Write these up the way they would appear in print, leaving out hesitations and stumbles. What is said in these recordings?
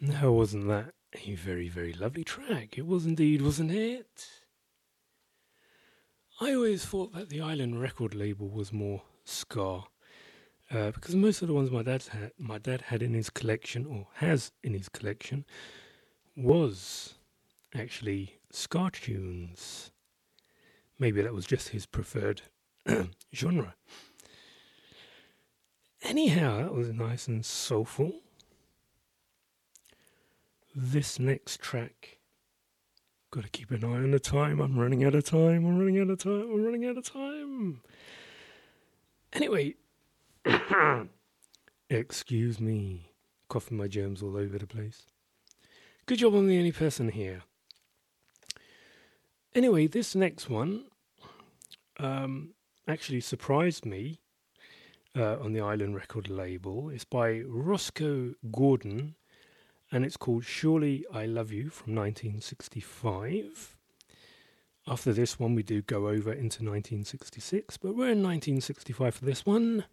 Now, wasn't that a very, very lovely track? It was indeed, wasn't it? I always thought that the Island record label was more ska, because most of the ones my dad had in his collection, or has in his collection, was actually ska tunes. Maybe that was just his preferred genre. Anyhow, that was nice and soulful. This next track, got to keep an eye on the time. I'm running out of time. Anyway, excuse me, coughing my germs all over the place. Good job I'm the only person here. Anyway, this next one actually surprised me on the Island record label. It's by Roscoe Gordon, and it's called Surely I Love You from 1965. After this one, we do go over into 1966, but we're in 1965 for this one.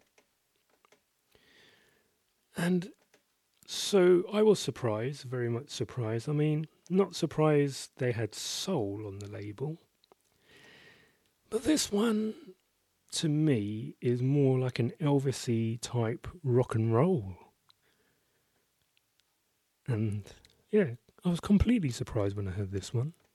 And so I was surprised, very much surprised. I mean, not surprised they had soul on the label. But this one, to me, is more like an Elvis-y type rock and roll. And yeah, I was completely surprised when I heard this one.